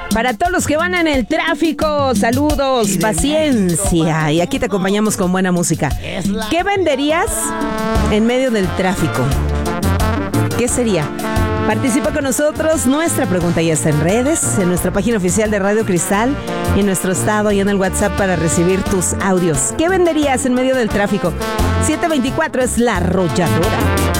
Para todos los que van en el tráfico, saludos, paciencia. Y aquí te acompañamos con buena música. ¿Qué venderías en medio del tráfico? ¿Qué sería? Participa con nosotros. Nuestra pregunta ya está en redes, en nuestra página oficial de Radio Cristal y en nuestro estado y en el WhatsApp para recibir tus audios. ¿Qué venderías en medio del tráfico? 724 es la arrolladora.